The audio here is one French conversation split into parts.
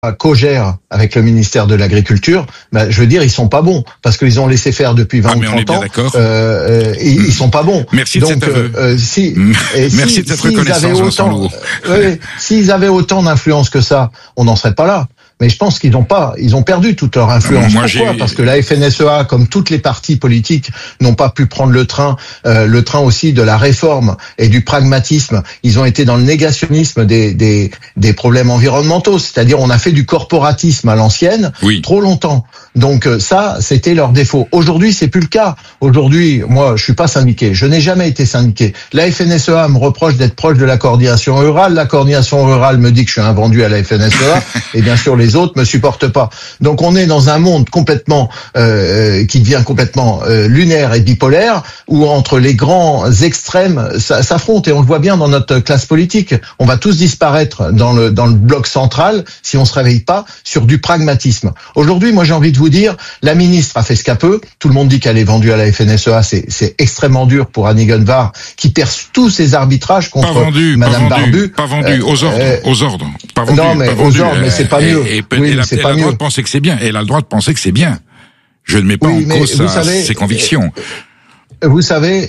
co-gèrent avec le ministère de l'Agriculture, je veux dire, ils sont pas bons parce qu'ils ont laissé faire depuis 20 ou 30 ans. Ils sont pas bons. Merci de cet aveu. Merci de cette reconnaissance, Vincent Louault. S'ils avaient autant d'influence que ça, on n'en serait pas là. Mais je pense qu'ils ont perdu toute leur influence. Pourquoi ? Parce que la FNSEA, comme toutes les partis politiques, n'ont pas pu prendre le train aussi de la réforme et du pragmatisme. Ils ont été dans le négationnisme des problèmes environnementaux. C'est-à-dire, on a fait du corporatisme à l'ancienne, trop longtemps. Donc ça, c'était leur défaut. Aujourd'hui, c'est plus le cas. Aujourd'hui, moi, je suis pas syndiqué. Je n'ai jamais été syndiqué. La FNSEA me reproche d'être proche de la coordination rurale. La coordination rurale me dit que je suis un vendu à la FNSEA. Et bien sûr, les autres me supportent pas. Donc on est dans un monde complètement qui devient complètement lunaire et bipolaire, où entre les grands extrêmes s'affrontent, et on le voit bien dans notre classe politique. On va tous disparaître dans le bloc central si on se réveille pas sur du pragmatisme. Aujourd'hui, moi j'ai envie de vous dire, la ministre a fait ce qu'elle peut. Tout le monde dit qu'elle est vendue à la FNSEA. C'est extrêmement dur pour Annie Genevard qui perd tous ses arbitrages contre Madame Barbu. Pas vendu, aux ordres. Pas vendu, non, mais pas aux vendu, ordres, mais c'est pas mieux. Elle a le droit de penser que c'est bien. Elle a le droit de penser que c'est bien. Je ne mets pas en cause ses convictions. Vous savez,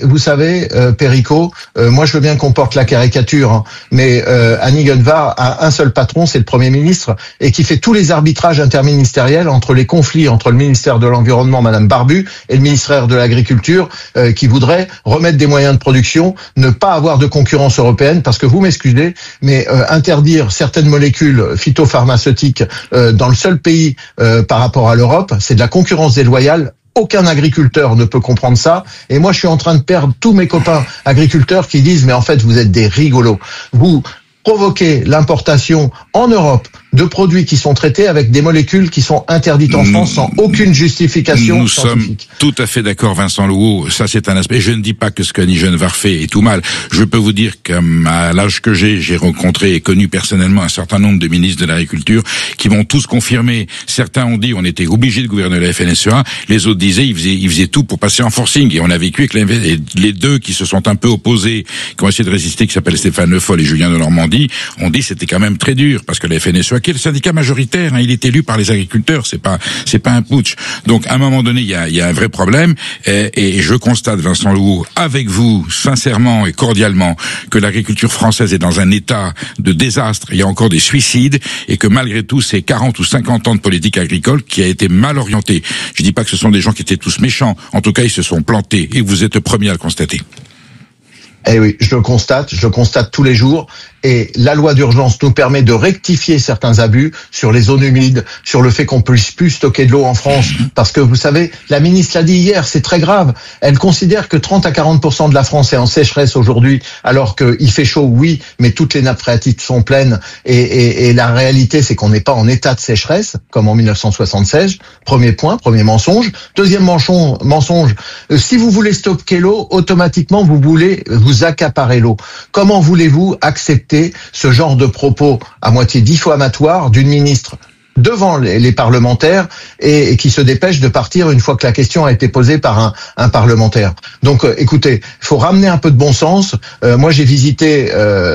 Perico, moi je veux bien qu'on porte la caricature, mais Annie Genevard a un seul patron, c'est le Premier ministre, et qui fait tous les arbitrages interministériels entre les conflits entre le ministère de l'Environnement, Madame Barbu, et le ministère de l'Agriculture, qui voudrait remettre des moyens de production, ne pas avoir de concurrence européenne, parce que vous m'excusez, mais interdire certaines molécules phytopharmaceutiques dans le seul pays par rapport à l'Europe, c'est de la concurrence déloyale. Aucun agriculteur ne peut comprendre ça. Et moi, je suis en train de perdre tous mes copains agriculteurs qui disent, mais en fait, vous êtes des rigolos. Vous provoquer l'importation en Europe de produits qui sont traités avec des molécules qui sont interdites en France sans aucune justification scientifique. Nous sommes tout à fait d'accord, Vincent Louault. Ça, c'est un aspect. Je ne dis pas que ce qu'Annie Genevard fait est tout mal. Je peux vous dire qu'à l'âge que j'ai rencontré et connu personnellement un certain nombre de ministres de l'Agriculture qui m'ont tous confirmé. Certains ont dit on était obligé de gouverner la FNSEA. Les autres disaient ils faisaient tout pour passer en forcing. Et on a vécu avec les deux qui se sont un peu opposés, qui ont essayé de résister, qui s'appellent Stéphane Le Foll et Julien de Normandie. On dit c'était quand même très dur parce que la FNSEA, qui est le syndicat majoritaire, il est élu par les agriculteurs, c'est pas un putsch. Donc à un moment donné, il y a un vrai problème, et je constate, Vincent Louault, avec vous, sincèrement et cordialement, que l'agriculture française est dans un état de désastre. Il y a encore des suicides, et que malgré tout, c'est 40 ou 50 ans de politique agricole qui a été mal orientée. Je dis pas que ce sont des gens qui étaient tous méchants. En tout cas, ils se sont plantés, et vous êtes le premier à le constater. Eh oui, je le constate tous les jours. Et la loi d'urgence nous permet de rectifier certains abus sur les zones humides, sur le fait qu'on puisse plus stocker de l'eau en France. Parce que vous savez, la ministre l'a dit hier, c'est très grave. Elle considère que 30 à 40% de la France est en sécheresse aujourd'hui, alors qu'il fait chaud, oui, mais toutes les nappes phréatiques sont pleines. Et la réalité, c'est qu'on n'est pas en état de sécheresse, comme en 1976. Premier point, premier mensonge. Deuxième mensonge, si vous voulez stocker l'eau, automatiquement, vous accaparez l'eau. Comment voulez-vous accepter ce genre de propos à moitié diffamatoire d'une ministre devant les parlementaires et qui se dépêche de partir une fois que la question a été posée par un parlementaire. Donc écoutez, il faut ramener un peu de bon sens. Moi j'ai visité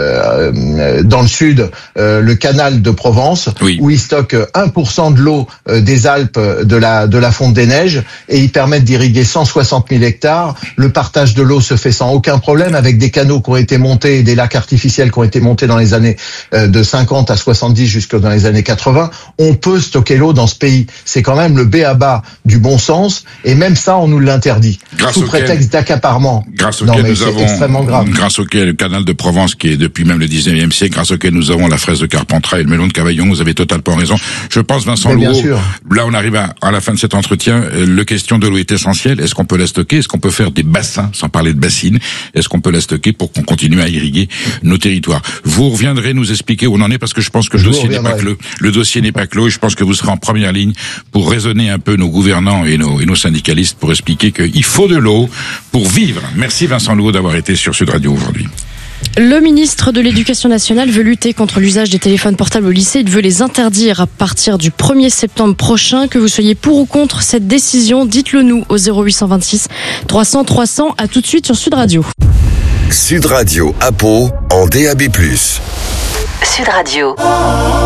dans le sud le canal de Provence, où ils stockent 1% de l'eau des Alpes de la fonte des neiges, et ils permettent d'irriguer 160 000 hectares. Le partage de l'eau se fait sans aucun problème, avec des canaux qui ont été montés, des lacs artificiels qui ont été montés dans les années de 50 à 70 jusque dans les années 80. On peut stocker l'eau dans ce pays. C'est quand même le b.a.-ba du bon sens, et même ça, on nous l'interdit. Sous prétexte d'accaparement. Grâce auquel nous avons, extrêmement grave. Grâce auquel le canal de Provence, qui est depuis même le 19e siècle, grâce auquel nous avons la fraise de Carpentras et le melon de Cavaillon, vous avez totalement raison. Je pense, Vincent Louault, là on arrive à la fin de cet entretien, la question de l'eau est essentielle. Est-ce qu'on peut la stocker? Est-ce qu'on peut faire des bassins, sans parler de bassines? Est-ce qu'on peut la stocker pour qu'on continue à irriguer nos territoires? Vous reviendrez nous expliquer où on en est, parce que je pense que le dossier n'est pas clos. Le dossier n'est pas clos. Et je pense que vous serez en première ligne pour raisonner un peu nos gouvernants et nos syndicalistes pour expliquer qu'il faut de l'eau pour vivre. Merci Vincent Louault d'avoir été sur Sud Radio aujourd'hui. Le ministre de l'Éducation nationale veut lutter contre l'usage des téléphones portables au lycée. Il veut les interdire à partir du 1er septembre prochain. Que vous soyez pour ou contre cette décision, dites-le nous au 0826 300 300. À tout de suite sur Sud Radio. Sud Radio à Pau en DAB+. Sud Radio.